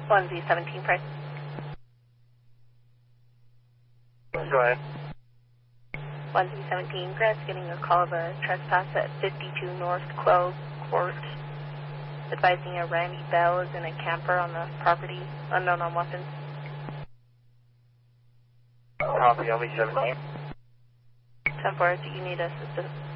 1Z17 price. Go ahead. 1Z17 Grant's getting a call of a trespass at 52 North Quell Court. Advising a Randy Bell is in a camper on the property, unknown on weapons. Copy, I'll be 17. 10-4, do you need assistance?